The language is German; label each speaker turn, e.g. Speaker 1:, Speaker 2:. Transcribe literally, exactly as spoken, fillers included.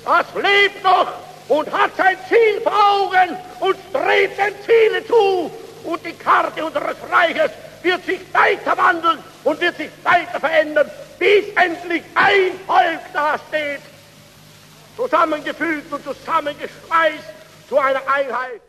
Speaker 1: Das lebt noch und hat sein Ziel vor Augen und strebt dem Ziele zu. Und die Karte unseres Reiches wird sich weiter wandeln und wird sich weiter verändern, bis endlich ein Volk dasteht, zusammengefügt und zusammengeschweißt zu einer Einheit.